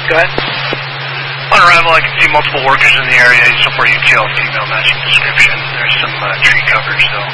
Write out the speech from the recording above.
Go ahead. On arrival, I can see multiple workers in the area. So far, you tell female matching description. There's some tree coverage, though.